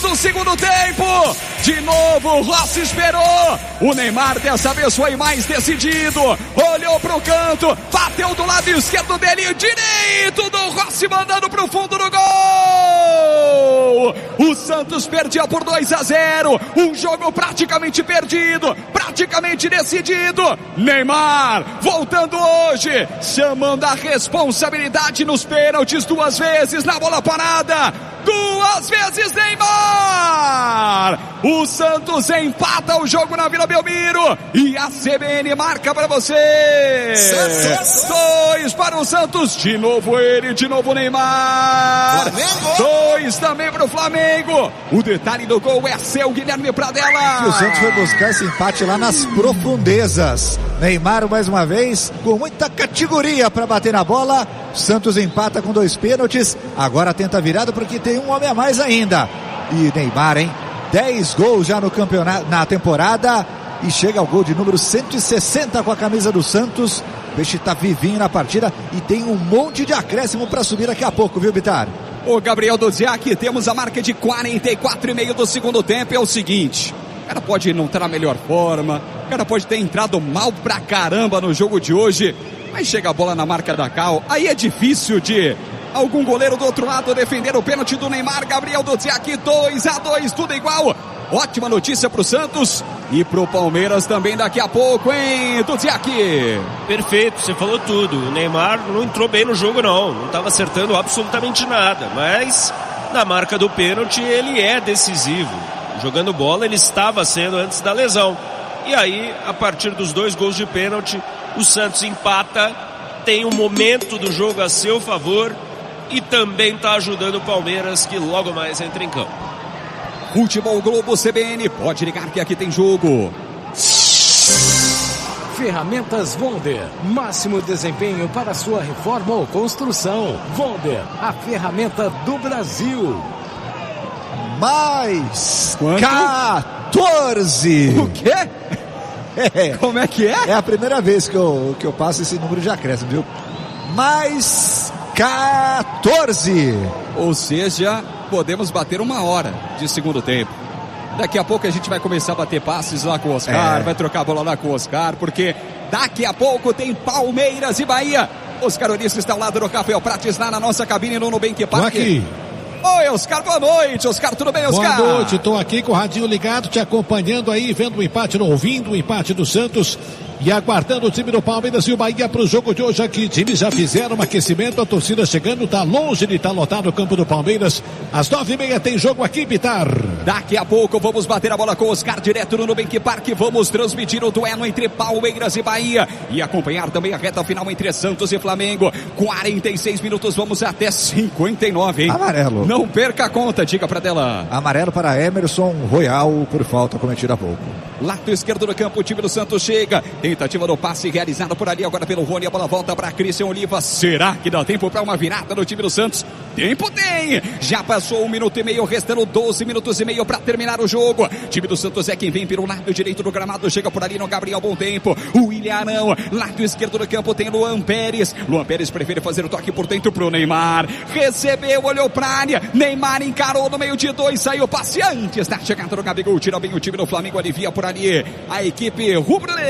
minutos do segundo tempo. De novo, o Rossi esperou. O Neymar dessa vez foi mais decidido. Olhou pro canto, bateu do lado esquerdo dele, direito do Rossi, mandando pro fundo do gol. O Santos perdia por 2-0. Um jogo praticamente perdido, praticamente decidido. Neymar voltando hoje, chamando a responsabilidade nos pênaltis 2 vezes, na bola parada 2 vezes Neymar. O Santos empata o jogo na Vila Belmiro e a CBN marca para você. 2 para o Santos, de novo ele, de novo Neymar. Flamengo. 2 também para o Flamengo. O detalhe do gol é seu, Guilherme Pradella. E o Santos foi buscar esse empate lá nas profundezas. Neymar mais uma vez com muita categoria para bater na bola. Santos empata com 2 pênaltis. Agora tenta a virada porque tem um homem a mais ainda. E Neymar, hein? 10 gols já no campeonato, na temporada. E chega ao gol de número 160 com a camisa do Santos. O Peixe tá vivinho na partida e tem um monte de acréscimo para subir daqui a pouco, viu, Bitar? O Gabriel Doziak, temos a marca de 44,5 do segundo tempo. É o seguinte, o cara pode não estar na melhor forma, o cara pode ter entrado mal pra caramba no jogo de hoje, mas chega a bola na marca da Cal, aí é difícil de algum goleiro do outro lado defender o pênalti do Neymar. Gabriel Doziak, 2-2, tudo igual. Ótima notícia pro Santos e pro Palmeiras também daqui a pouco, hein, Doziak? Perfeito, você falou tudo. O Neymar não entrou bem no jogo não estava acertando absolutamente nada, mas na marca do pênalti ele é decisivo. Jogando bola ele estava sendo antes da lesão. E aí, a partir dos 2 gols de pênalti, o Santos empata, tem um momento do jogo a seu favor e também está ajudando o Palmeiras, que logo mais entra em campo. Futebol Globo CBN, pode ligar que aqui tem jogo. Ferramentas Wonder, máximo desempenho para sua reforma ou construção. Wonder, a ferramenta do Brasil. Mais quanto? 14. O quê? Como é que é? É a primeira vez que eu passo esse número de acréscimo, viu? Mais 14. Ou seja, podemos bater 1 hora de segundo tempo. Daqui a pouco a gente vai começar a bater passes lá com o Oscar, vai trocar a bola lá com o Oscar, porque daqui a pouco tem Palmeiras e Bahia. Oscar Onísio está ao lado do Rafael Prates lá na nossa cabine no Nubank Park. Aqui. Oi, Oscar, boa noite. Oscar, tudo bem, Oscar? Boa noite, estou aqui com o radinho ligado, te acompanhando aí, vendo o empate, ouvindo o empate do Santos e aguardando o time do Palmeiras e o Bahia para o jogo de hoje aqui. Times já fizeram um aquecimento, a torcida chegando, tá longe de estar lotado o campo do Palmeiras. Às 9h30 tem jogo aqui, Bitar. Daqui a pouco vamos bater a bola com o Oscar direto no Nubank Park. Vamos transmitir o duelo entre Palmeiras e Bahia e acompanhar também a reta final entre Santos e Flamengo. 46 minutos, vamos até 59, hein? Amarelo. Não perca a conta, diga pra dela. Amarelo para Emerson Royal por falta cometida há pouco. Lado esquerdo do campo, o time do Santos chega. Tentativa do passe realizada por ali agora pelo Rony. A bola volta para Christian Oliva. Será que dá tempo para uma virada no time do Santos? Tempo tem! Já passou 1 minuto e meio, restando 12 minutos e meio para terminar o jogo. O time do Santos é quem vem pelo lado direito do gramado. Chega por ali no Gabriel Bom Tempo. O William Arão. Lado esquerdo do campo tem Luan Pérez. Luan Pérez prefere fazer o toque por dentro pro Neymar. Recebeu, olhou pra área. Neymar encarou no meio de 2. Saiu passe antes da chegada do Gabigol. Tira bem o time do Flamengo. Alivia por ali a equipe rubro-negra.